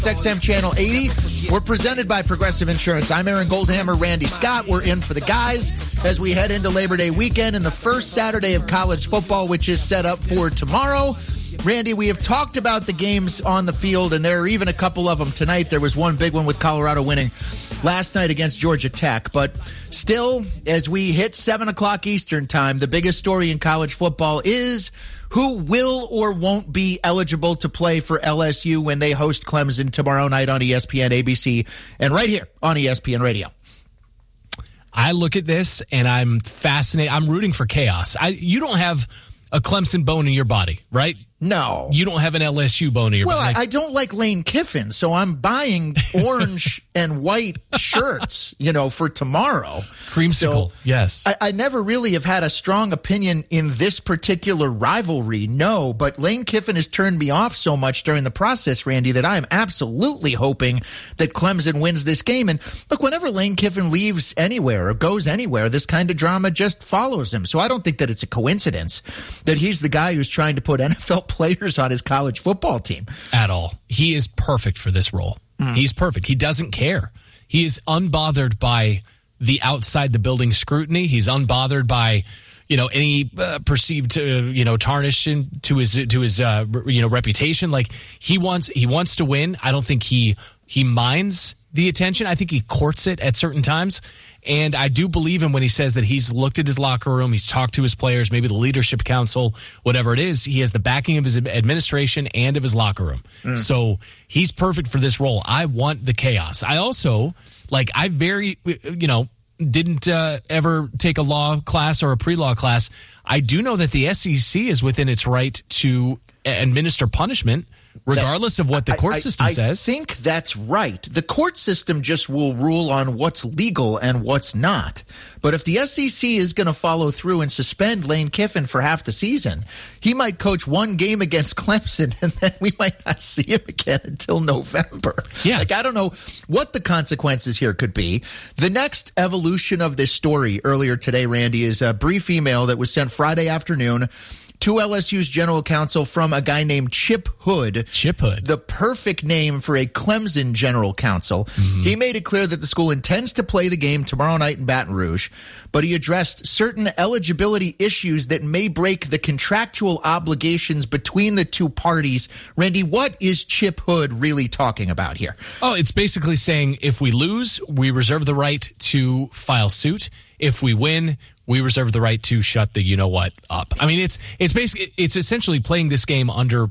XM Channel 80. We're presented by Progressive Insurance. I'm Aaron Goldhammer, Randy Scott. We're in for the guys as we head into Labor Day weekend and the first Saturday of college football, which is set up for tomorrow. Randy, we have talked about the games on the field, and there are even a couple of them tonight. There was one big one with Colorado winning last night against Georgia Tech. But still, as we hit 7 o'clock Eastern time, the biggest story in college football is who will or won't be eligible to play for LSU when they host Clemson tomorrow night on ESPN, ABC, and right here on ESPN Radio. I look at this, and I'm fascinated. I'm rooting for chaos. You don't have a Clemson bone in your body, right? No. You don't have an LSU bone in your body. Well, I don't like Lane Kiffin, so I'm buying orange and white shirts, for tomorrow. Creamsicle, so yes. I never really have had a strong opinion in this particular rivalry, no, but Lane Kiffin has turned me off so much during the process, Randy, that I am absolutely hoping that Clemson wins this game. And look, whenever Lane Kiffin leaves anywhere or goes anywhere, this kind of drama just follows him. So I don't think that it's a coincidence that he's the guy who's trying to put NFL players on his college football team. At all. He is perfect for this role. He's perfect. He doesn't care. He is unbothered by the outside the building scrutiny. He's unbothered by, any perceived, tarnish to his reputation. Like he wants to win. I don't think he minds the attention. I think he courts it at certain times. And I do believe him when he says that he's looked at his locker room, he's talked to his players, maybe the leadership council, whatever it is. He has the backing of his administration and of his locker room. So he's perfect for this role. I want the chaos. I also, didn't ever take a law class or a pre-law class. I do know that the SEC is within its right to administer punishment regardless of what the court system says. I think that's right. The court system just will rule on what's legal and what's not. But if the SEC is going to follow through and suspend Lane Kiffin for half the season, he might coach one game against Clemson, and then we might not see him again until November. Yeah. I don't know what the consequences here could be. The next evolution of this story earlier today, Randy, is a brief email that was sent Friday afternoon to LSU's general counsel from a guy named Chip Hood. Chip Hood. The perfect name for a Clemson general counsel. He made it clear that the school intends to play the game tomorrow night in Baton Rouge, but he addressed certain eligibility issues that may break the contractual obligations between the two parties. Randy, what is Chip Hood really talking about here? Oh, it's basically saying if we lose, we reserve the right to file suit. If we win, we reserve the right to shut the you-know-what up. I mean, it's basically, it's essentially playing this game under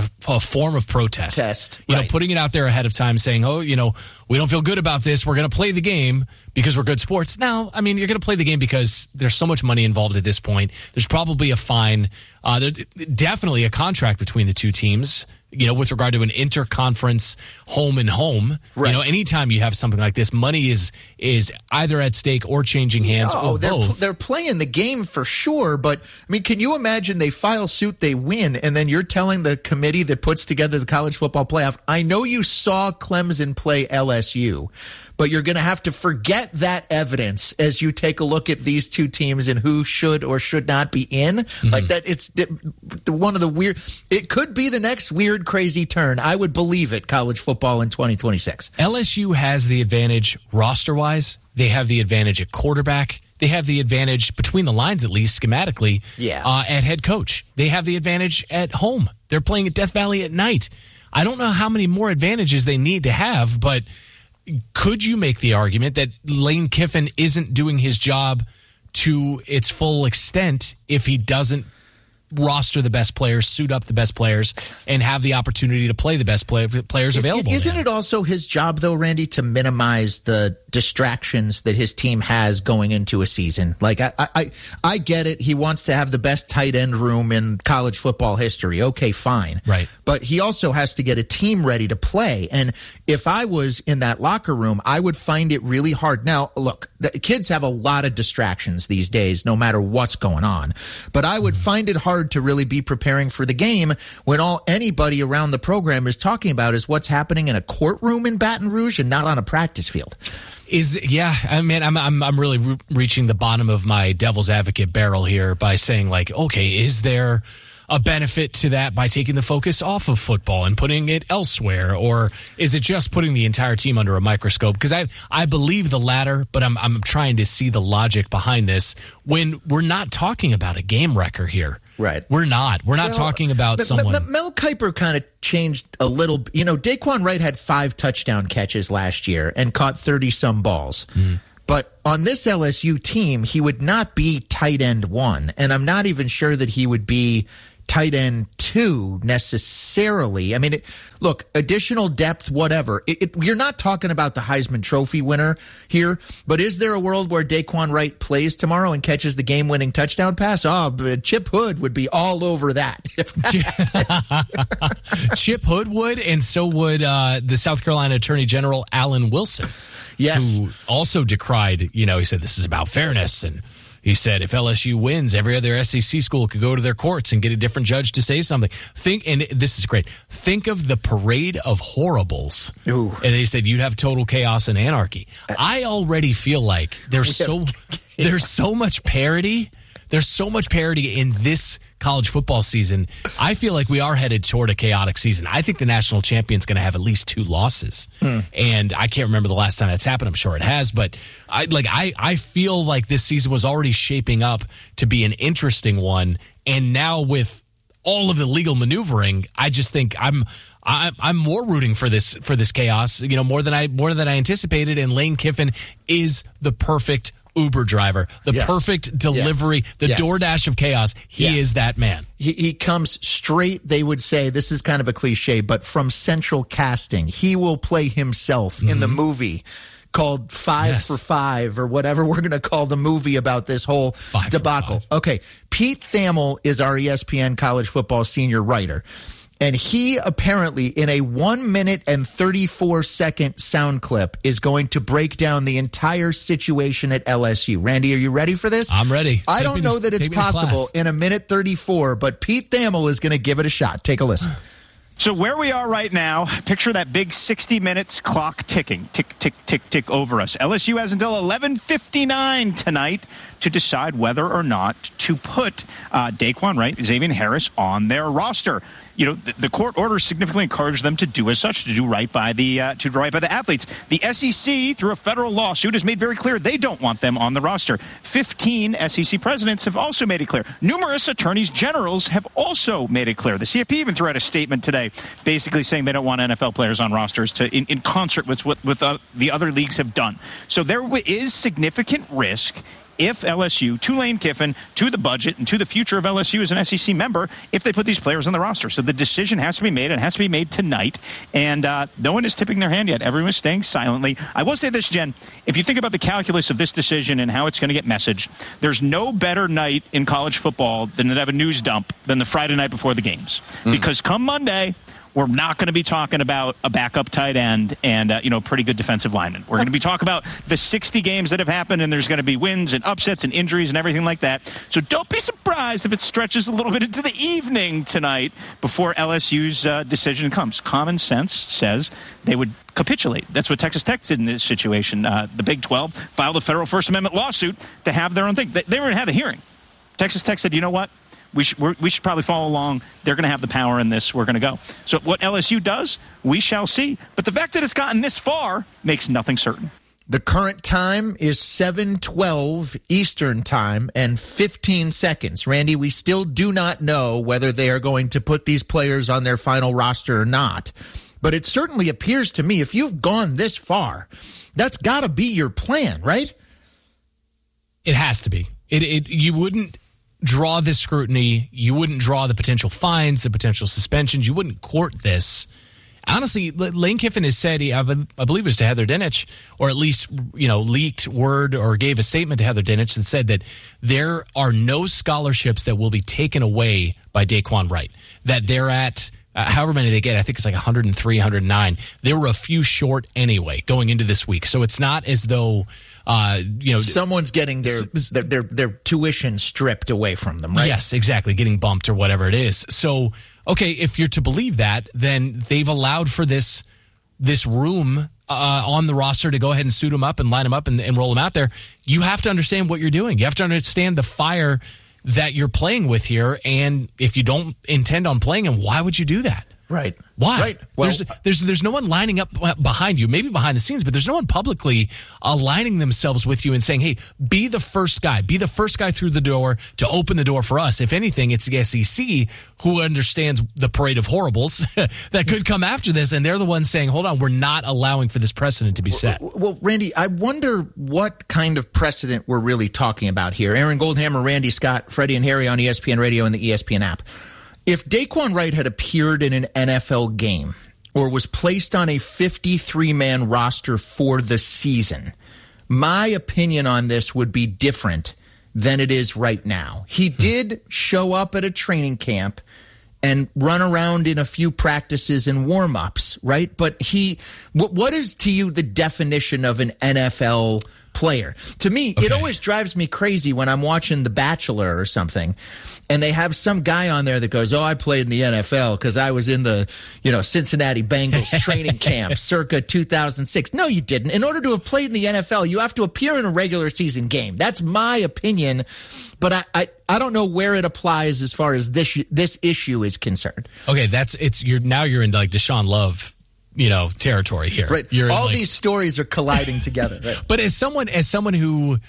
a form of protest. Putting it out there ahead of time saying, we don't feel good about this. We're going to play the game because we're good sports. Now, I mean, you're going to play the game because there's so much money involved at this point. There's probably a fine. There's definitely a contract between the two teams, with regard to an interconference home and home. Right. Anytime you have something like this, money is either at stake or changing hands or both. They're playing the game for sure, but, I mean, can you imagine they file suit, they win, and then you're telling the committee that puts together the college football playoff, I know you saw Clemson play LSU, but you're going to have to forget that evidence as you take a look at these two teams and who should or should not be in. Like that, it's one of the weird. It could be the next weird, crazy turn. I would believe it. College football in 2026. LSU has the advantage roster-wise. They have the advantage at quarterback. They have the advantage between the lines, at least schematically. At head coach, they have the advantage at home. They're playing at Death Valley at night. I don't know how many more advantages they need to have, but could you make the argument that Lane Kiffin isn't doing his job to its full extent if he doesn't roster the best players, suit up the best players, and have the opportunity to play the best players available? Isn't it also his job, though, Randy, to minimize the distractions that his team has going into a season? Like, I get it. He wants to have the best tight end room in college football history. Okay, fine. Right. But he also has to get a team ready to play. And if I was in that locker room, I would find it really hard. Now, look, the kids have a lot of distractions these days, no matter what's going on. But I would find it hard to really be preparing for the game when all anybody around the program is talking about is what's happening in a courtroom in Baton Rouge and not on a practice field. I'm really reaching the bottom of my devil's advocate barrel here by saying, like, okay, is there a benefit to that by taking the focus off of football and putting it elsewhere? Or is it just putting the entire team under a microscope? Because I believe the latter, but I'm trying to see the logic behind this when we're not talking about a game wrecker here. Right. We're not talking about someone. Mel Kiper kind of changed a little. Daquan Wright had 5 touchdown catches last year and caught 30-some balls. But on this LSU team, he would not be tight end 1. And I'm not even sure that he would be tight end 2 necessarily. I mean, look, additional depth, whatever. You're not talking about the Heisman Trophy winner here, but is there a world where Daquan Wright plays tomorrow and catches the game-winning touchdown pass? Chip Hood would be all over that. Chip Hood would, and so would the South Carolina Attorney General Alan Wilson. Yes. Who also decried, he said this is about fairness, and he said if LSU wins, every other SEC school could go to their courts and get a different judge to say something. And this is great. Think of the parade of horribles. Ooh. And they said you'd have total chaos and anarchy. I already feel like there's so much parity. There's so much parity in this college football season. I feel like we are headed toward a chaotic season. I think the national champion's going to have at least 2 losses. And I can't remember the last time that's happened. I'm sure it has. But I feel like this season was already shaping up to be an interesting one. And now with all of the legal maneuvering, I just think I'm more rooting for this chaos, more than I anticipated. And Lane Kiffin is the perfect Uber driver, the perfect delivery, the DoorDash of chaos. He is that man. He comes straight, they would say, this is kind of a cliche, but from Central Casting. He will play himself in the movie called 5 for 5 or whatever we're going to call the movie about this whole debacle. Okay, Pete Thamel is our ESPN college football senior writer. And he apparently, in a 1 minute and 34 second sound clip, is going to break down the entire situation at LSU. Randy, are you ready for this? I'm ready. I don't know that it's possible in a minute 34, but Pete Thamel is going to give it a shot. Take a listen. So where we are right now, picture that big 60 minutes clock ticking, tick, tick, tick, tick over us. LSU has until 11:59 tonight to decide whether or not to put Daquan Wright, Xavier Harris on their roster. The court order significantly encouraged them to do as such, to do right by the athletes. The SEC, through a federal lawsuit, has made very clear they don't want them on the roster. 15 SEC presidents have also made it clear. Numerous attorneys generals have also made it clear. The CFP even threw out a statement today, basically saying they don't want NFL players on rosters in concert with what the other leagues have done. So there is significant risk if LSU, to Lane Kiffin, to the budget, and to the future of LSU as an SEC member, if they put these players on the roster. So the decision has to be made, and it has to be made tonight. And no one is tipping their hand yet. Everyone is staying silently. I will say this, Jen. If you think about the calculus of this decision and how it's going to get messaged, there's no better night in college football than to have a news dump than the Friday night before the games. Because come Monday, we're not going to be talking about a backup tight end and, pretty good defensive lineman. We're going to be talking about the 60 games that have happened, and there's going to be wins and upsets and injuries and everything like that. So don't be surprised if it stretches a little bit into the evening tonight before LSU's decision comes. Common sense says they would capitulate. That's what Texas Tech did in this situation. The Big 12 filed a federal First Amendment lawsuit to have their own thing. They were going to have a hearing. Texas Tech said, you know what? We should probably follow along. They're going to have the power in this. We're going to go. So what LSU does, we shall see. But the fact that it's gotten this far makes nothing certain. The current time is 7:12 Eastern time and 15 seconds. Randy, we still do not know whether they are going to put these players on their final roster or not. But it certainly appears to me, if you've gone this far, that's got to be your plan, right? It has to be. You wouldn't draw this scrutiny. You wouldn't draw the potential fines, the potential suspensions. You wouldn't court this. Honestly, Lane Kiffin has said, I believe it was to Heather Dinich, or at least, leaked word or gave a statement to Heather Dinich that said that there are no scholarships that will be taken away by Daquan Wright. That they're at, however many they get, I think it's like 103, 109. There were a few short anyway going into this week. So it's not as though someone's getting their tuition stripped away from them, right? Yes, exactly, getting bumped or whatever it is. So, okay, if you're to believe that, then they've allowed for this room on the roster to go ahead and suit them up and line them up and roll them out there. You have to understand what you're doing. You have to understand the fire that you're playing with here. And if you don't intend on playing him, why would you do that? Right. Why? Right. Well, there's no one lining up behind you, maybe behind the scenes, but there's no one publicly aligning themselves with you and saying, hey, be the first guy through the door to open the door for us. If anything, it's the SEC who understands the parade of horribles that could come after this, and they're the ones saying, hold on, we're not allowing for this precedent to be set. Well, Randy, I wonder what kind of precedent we're really talking about here. Aaron Goldhammer, Randy Scott, Freddie and Harry on ESPN Radio and the ESPN app. If Daquan Wright had appeared in an NFL game or was placed on a 53-man roster for the season, my opinion on this would be different than it is right now. He did show up at a training camp and run around in a few practices and warm-ups, right? But what is to you the definition of an NFL player? To me, it always drives me crazy when I'm watching The Bachelor or something, and they have some guy on there that goes, I played in the NFL because I was in the, Cincinnati Bengals training camp circa 2006. No, you didn't. In order to have played in the NFL, you have to appear in a regular season game. That's my opinion, but I don't know where it applies as far as this issue is concerned. Okay, you're in like Deshaun Love, territory here. Right. All these stories are colliding together. Right? But as someone who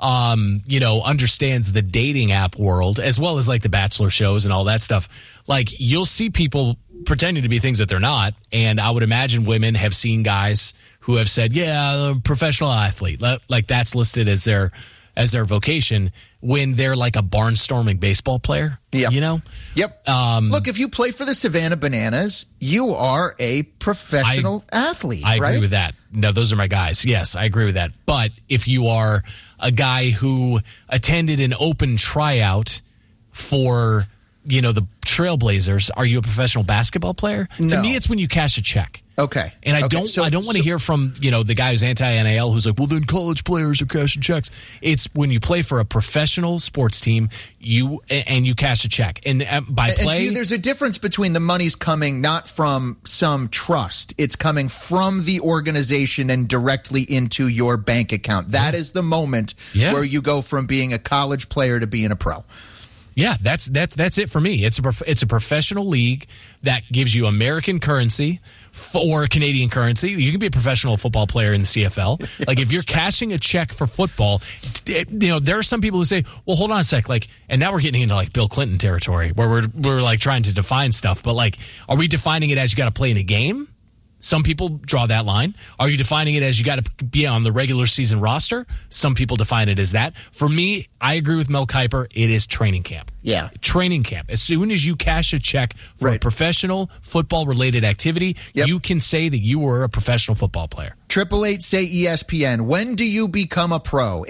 understands the dating app world as well as like the Bachelor shows and all that stuff, like you'll see people pretending to be things that they're not. And I would imagine women have seen guys who have said, yeah, I'm a professional athlete. Like that's listed as their vocation when they're like a barnstorming baseball player. Yep. Yep. Look, if you play for the Savannah Bananas, you are a professional athlete. I agree with that. No, those are my guys. Yes, I agree with that. But if you are a guy who attended an open tryout for, the Trailblazers, are you a professional basketball player? No. To me, it's when you cash a check. Okay. And I don't want to hear from, the guy who's anti-NIL who's like, well, then college players are cashing checks. It's when you play for a professional sports team, you cash a check. And by play... And to you, there's a difference between the money's coming not from some trust. It's coming from the organization and directly into your bank account. That is the moment where you go from being a college player to being a pro. Yeah, that's it for me. It's a professional league that gives you American currency or Canadian currency. You can be a professional football player in the CFL. Like if you're cashing a check for football, there are some people who say, "Well, hold on a sec." Like, and now we're getting into like Bill Clinton territory where we're like trying to define stuff. But like, are we defining it as you got to play in a game? Some people draw that line. Are you defining it as you got to be on the regular season roster? Some people define it as that. For me, I agree with Mel Kiper. It is training camp. Yeah. Training camp. As soon as you cash a check for a professional football-related activity, you can say that you were a professional football player. 888-SAY-ESPN. When do you become a pro?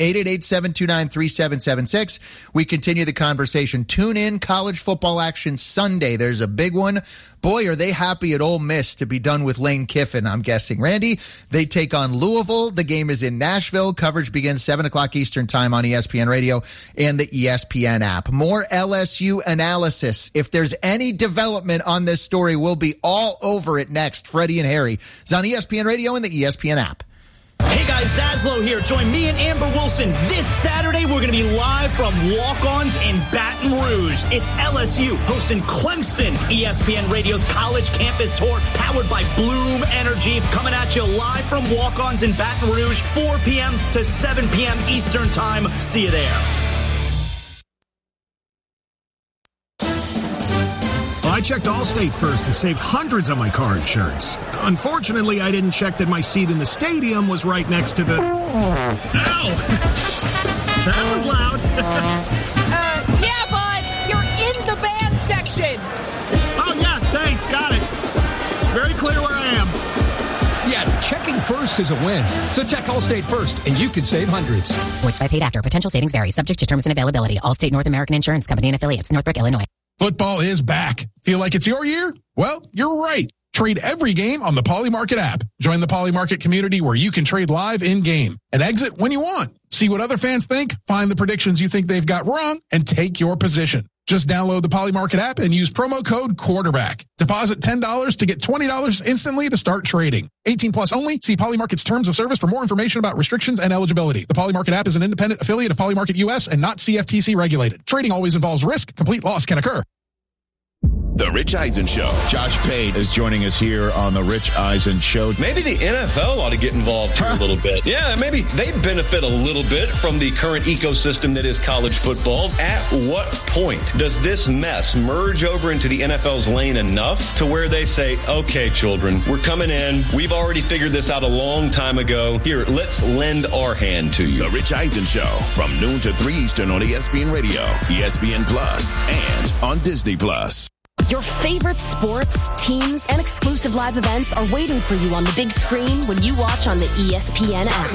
888-729-3776. We continue the conversation. Tune in. College football action Sunday. There's a big one. Boy, are they happy at Ole Miss to be done with Lane Kiffin, I'm guessing. Randy, they take on Louisville. The game is in Nashville. Coverage begins 7 o'clock Eastern time on ESPN Radio and the ESPN app. More LSU analysis. If there's any development on this story, we'll be all over it next. Freddie and Harry is on ESPN Radio and the ESPN app. Hey guys, Zaslow here. Join me and Amber Wilson this Saturday. We're going to be live from Walk-Ons in Baton Rouge. It's LSU hosting Clemson. ESPN Radio's College Campus Tour, powered by Bloom Energy, coming at you live from Walk-Ons in Baton Rouge, 4 p.m. to 7 p.m. Eastern Time. See you there. I checked Allstate first and saved hundreds on my car insurance. Unfortunately, I didn't check that my seat in the stadium was right next to the... Ow! That was loud. Yeah, bud. You're in the band section. Oh, yeah, thanks. Got it. Very clear where I am. Yeah, checking first is a win. So check Allstate first, and you can save hundreds. Voiced by Paid Actor. Potential savings vary. Subject to terms and availability. Allstate North American Insurance Company and Affiliates. Northbrook, Illinois. Football is back. Feel like it's your year? Well, you're right. Trade every game on the Polymarket app. Join the Polymarket community where you can trade live in-game and exit when you want. See what other fans think, find the predictions you think they've got wrong, and take your position. Just download the Polymarket app and use promo code QUARTERBACK. Deposit $10 to get $20 instantly to start trading. 18 plus only. See Polymarket's terms of service for more information about restrictions and eligibility. The Polymarket app is an independent affiliate of Polymarket US and not CFTC regulated. Trading always involves risk. Complete loss can occur. The Rich Eisen Show. Josh Pate is joining us here on the Rich Eisen Show. Maybe the NFL ought to get involved here a little bit. Yeah, maybe they benefit a little bit from the current ecosystem that is college football. At what point does this mess merge over into the NFL's lane enough to where they say, okay, children, we're coming in. We've already figured this out a long time ago. Here, let's lend our hand to you. The Rich Eisen Show from noon to 3 Eastern on ESPN Radio, ESPN Plus, and on Disney Plus. Your favorite sports, teams, and exclusive live events are waiting for you on the big screen when you watch on the ESPN app.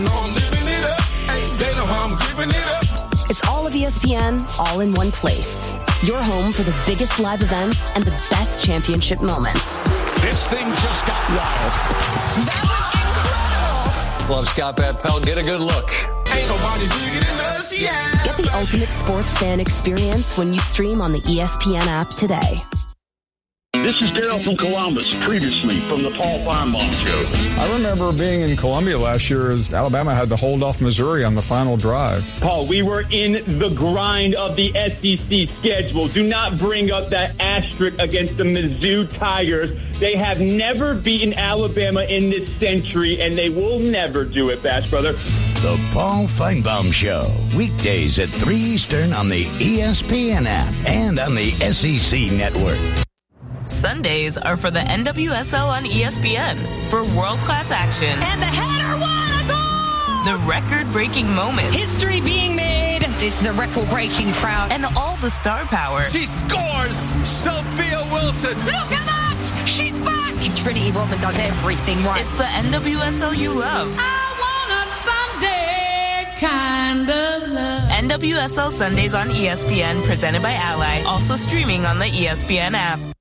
It's all of ESPN, all in one place. Your home for the biggest live events and the best championship moments. This thing just got wild. That was incredible. Love Scott Van Pelt. Get a good look. Ain't nobody bigger than us, yeah. Get the ultimate sports fan experience when you stream on the ESPN app today. This is Daryl from Columbus, previously from the Paul Feinbaum Show. I remember being in Columbia last year as Alabama had to hold off Missouri on the final drive. Paul, we were in the grind of the SEC schedule. Do not bring up that asterisk against the Mizzou Tigers. They have never beaten Alabama in this century, and they will never do it, Bash Brother. The Paul Feinbaum Show, weekdays at 3 Eastern on the ESPN app and on the SEC Network. Sundays are for the NWSL on ESPN. For world-class action. And the header won a goal! The record-breaking moments. History being made. It's the record-breaking crowd. And all the star power. She scores! Sophia Wilson! Look at that! She's back! Trinity Rodman does everything right. It's the NWSL you love. I want a Sunday kind of love. NWSL Sundays on ESPN, presented by Ally. Also streaming on the ESPN app.